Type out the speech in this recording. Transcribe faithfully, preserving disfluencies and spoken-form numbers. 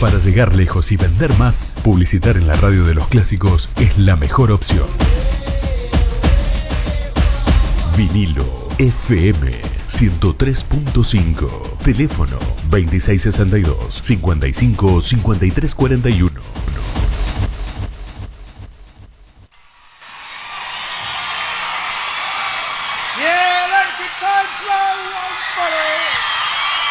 Para llegar lejos y vender más, publicitar en la radio de los clásicos es la mejor opción. Vinilo F M ciento tres punto cinco. Teléfono veintiséis sesenta y dos, cincuenta y cinco, cincuenta y tres cuarenta y uno. Yeah, let's get time slow.